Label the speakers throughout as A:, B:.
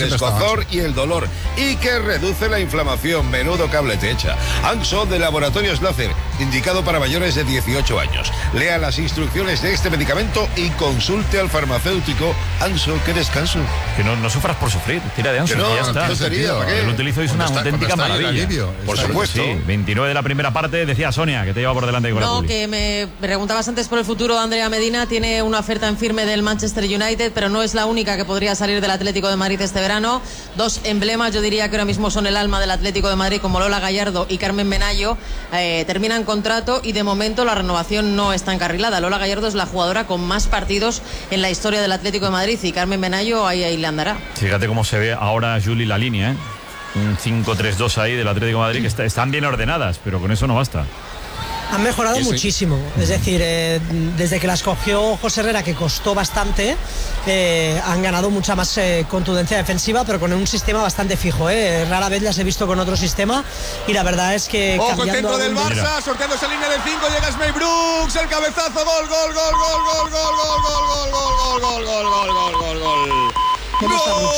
A: escozor y el dolor, y que reduce la inflamación. Menudo cable te echa. Anxo de Laboratorios Láser, indicado para mayores de 18 años. Lea las instrucciones de este medicamento y consulte al farmacéutico. Anxo, qué descanso.
B: Que no sufras por sufrir, tira de Anxo,
A: que no,
B: ya está.
A: Yo
B: lo utilizo y es una auténtica maravilla.
A: Por supuesto.
B: Sí, 29 de la primera parte, decía Sonia, que te lleva por delante con la publi.
C: Que me preguntabas antes por el futuro de Andrea Medina. Tiene una oferta en firme del Manchester United, pero no es la única que podría salir del Atlético de Madrid este verano. Dos emblemas, yo diría que ahora mismo son el alma del Atlético de Madrid, como Lola Gallardo y Carmen Menayo, terminan contrato y de momento la renovación no está encarrilada. Lola Gallardo es la jugadora con más partidos en la historia del Atlético de Madrid y Carmen Menayo ahí le andará.
B: Fíjate cómo se ve ahora, Juli, la línea, ¿eh? Un 5-3-2 ahí del Atlético de Madrid, que están bien ordenadas, pero con eso no basta.
D: Han mejorado muchísimo, es decir, desde que las cogió José Herrera, que costó bastante, han ganado mucha más contundencia defensiva, pero con un sistema bastante fijo. Rara vez las he visto con otro sistema y la verdad es que...
E: Ojo, el centro del Barça, sorteando esa línea de 5, llega Smey Brooks, el cabezazo, gol.
D: ¿Cómo está Brooks?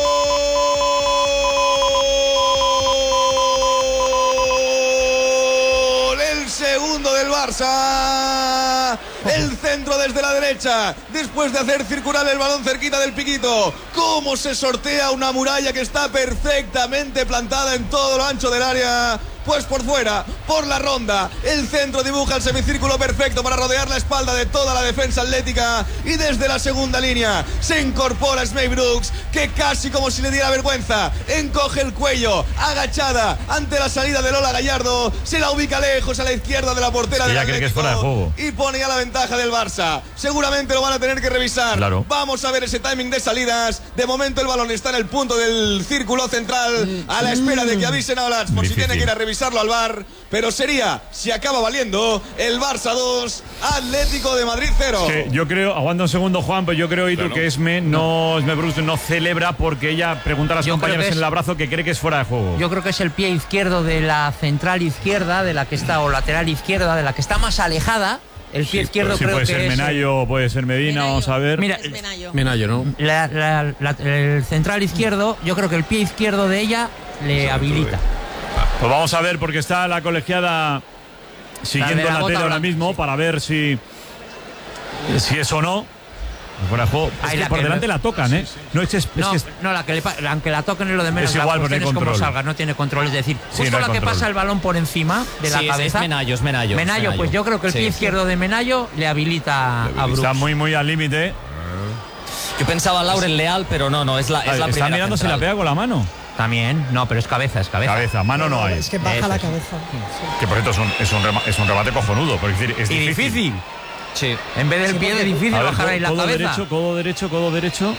E: Segundo del Barça, el centro desde la derecha, después de hacer circular el balón cerquita del piquito. Cómo se sortea una muralla que está perfectamente plantada en todo lo ancho del área. Pues por fuera, por la ronda, el centro dibuja el semicírculo perfecto para rodear la espalda de toda la defensa atlética, y desde la segunda línea se incorpora Smey Brooks, que casi como si le diera vergüenza, encoge el cuello, agachada ante la salida de Lola Gallardo, se la ubica lejos a la izquierda de la portera del Atlético,
B: cree que es fuera de juego,
E: y pone ya la ventaja del Barça. Seguramente lo van a tener que revisar.
B: Claro.
E: Vamos a ver ese timing de salidas. De momento el balón está en el punto del círculo central, a la espera de que avisen a Olats por si tiene que ir a revisarlo al VAR, pero sería, si acaba valiendo, el Barça 2, Atlético de Madrid 0.
B: Es que yo creo, aguanta un segundo, Juan, pero yo creo, Itu, que Esme Brooks no celebra porque ella pregunta a las compañeras en el abrazo que cree que es fuera de juego.
F: Yo creo que es el pie izquierdo de la central izquierda, de la que está, o lateral izquierda, de la que está más alejada. El pie izquierdo creo
B: puede
F: que
B: ser
F: es...
B: Menayo, puede ser Medina, vamos a ver.
F: Mira,
G: Menayo, ¿no?
F: El central izquierdo, yo creo que el pie izquierdo de ella le habilita.
B: Pues vamos a ver, porque está la colegiada siguiendo la tele ahora mismo para ver si es o no. Fuera de juego. Es que por delante la tocan, ¿eh?
F: Aunque la toquen es lo de menos.
B: Es igual,
F: la
B: no hay control.
F: Como salga, no tiene control. Es decir, justo
B: no hay
F: la que
B: control.
F: pasa el balón por encima de la cabeza.
G: Es Menayo.
F: Menayo, pues yo creo que el pie izquierdo de Menayo le habilita a Brooks.
B: Está muy al límite.
G: Yo pensaba Lauren Leal, pero no, es la primera.
B: Está mirando
G: central.
B: si la pega con la mano.
F: También, no, pero es cabeza.
B: Cabeza, mano no hay.
D: Es que baja la cabeza.
B: Que por cierto es un remate cojonudo, porque es difícil.
G: Sí.
F: En vez del pie es difícil bajar ahí la cabeza.
B: Codo derecho.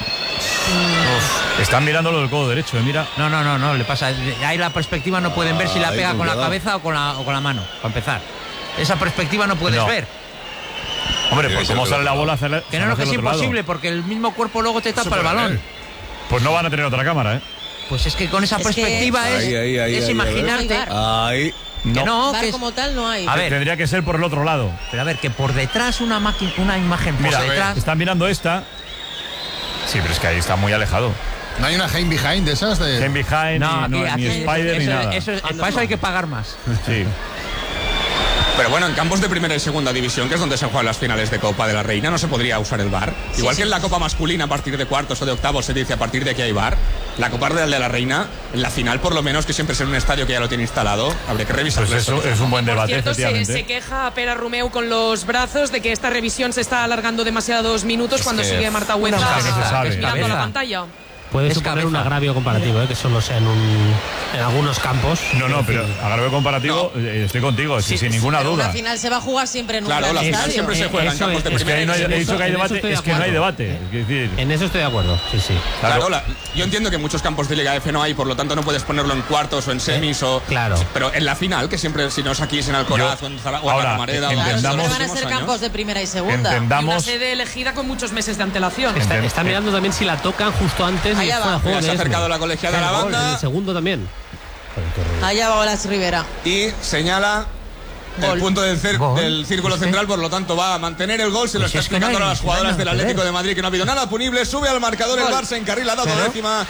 B: Están mirando lo del codo derecho, mira.
F: No, le pasa. Ahí la perspectiva no pueden ver si la pega con la cabeza o con la mano, para empezar. Esa perspectiva no puedes ver.
B: Hombre, pues cómo sale la bola hacia
F: que no, que es imposible, porque el mismo cuerpo luego te tapa el balón.
B: Pues no van a tener otra cámara, ¿eh?
F: Pues es que con esa perspectiva es imaginarte.
E: Ahí.
C: Que como tal no hay.
B: A ver, tendría que ser por el otro lado.
F: Pero a ver, que por detrás una imagen por detrás.
B: Están mirando esta. Sí, pero es que ahí está muy alejado.
H: ¿No hay una Game Behind de esas?
B: Game Behind, ni Spider, ni nada.
F: Para eso hay que pagar más.
B: Sí.
E: Pero bueno, en campos de primera y segunda división, que es donde se juegan las finales de Copa de la Reina, no se podría usar el VAR. Igual que en la Copa masculina, a partir de cuartos o de octavos se dice a partir de aquí hay VAR. La Copa de la Reina, en la final por lo menos, que siempre es en un estadio que ya lo tiene instalado, habría que revisarlo.
B: Pues eso es un buen debate,
I: Por cierto,
B: efectivamente.
I: se queja Pera Romeu con los brazos de que esta revisión se está alargando demasiados minutos cuando sigue Marta Hueza mirando la pantalla.
J: Puede suponer un agravio comparativo, que solo sea en algunos campos.
B: No, pero agravio comparativo, estoy contigo, sin ninguna duda.
C: La final se va a jugar siempre en un
E: Claro, la final
C: estadio.
E: siempre se juega en campos de primera.
B: He dicho que hay debate, es que no hay debate.
J: En eso estoy de acuerdo, sí.
E: Claro, yo entiendo que en muchos campos de Liga F no hay, por lo tanto no puedes ponerlo en cuartos o en semis
J: Claro.
E: Pero en la final, que siempre, si no es aquí, es en Alcoraz o en la Romareda.
C: Siempre van a ser campos de primera y segunda.
I: Y una sede elegida con muchos meses de antelación.
J: Está mirando también si la tocan justo antes y fuera de juego.
E: Se ha acercado la colegiada a la banda.
J: En el segundo también.
C: Allá va Olas Rivera.
E: Y señala el punto del círculo central, por lo tanto va a mantener el gol. Se lo está explicando a las jugadoras del Atlético de Madrid que no ha habido nada punible. Sube al marcador el Barça, encarrila dado décima.